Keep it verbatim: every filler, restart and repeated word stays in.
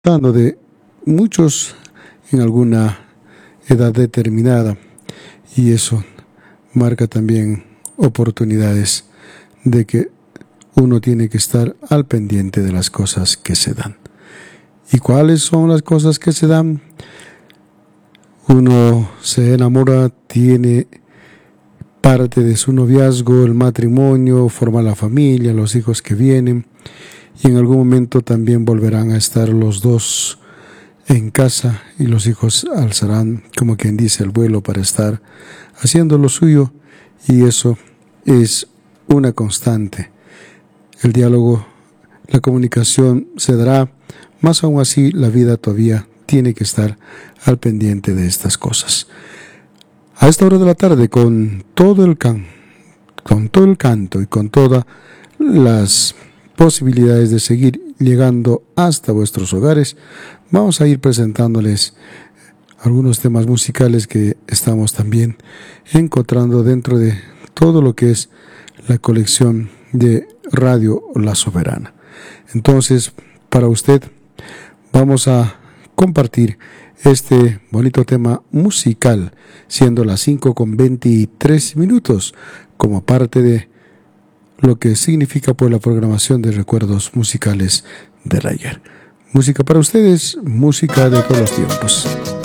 Hablando de muchos en alguna edad determinada, y eso marca también oportunidades de que uno tiene que estar al pendiente de las cosas que se dan. ¿Y cuáles son las cosas que se dan? Uno se enamora, tiene parte de su noviazgo, el matrimonio, forma la familia, los hijos que vienen, y en algún momento también volverán a estar los dos en casa y los hijos alzarán, como quien dice, el vuelo para estar haciendo lo suyo, y eso es una constante. El diálogo, la comunicación se dará, más aún así la vida todavía tiene que estar al pendiente de estas cosas. A esta hora de la tarde, con todo el can, con todo el canto y con todas las posibilidades de seguir llegando hasta vuestros hogares, vamos a ir presentándoles algunos temas musicales que estamos también encontrando dentro de todo lo que es la colección de Radio La Soberana. Entonces, para usted vamos a compartir este bonito tema musical, siendo las cinco con veintitrés minutos, como parte de lo que significa pues la programación de recuerdos musicales del ayer. Música para ustedes, música de todos los tiempos.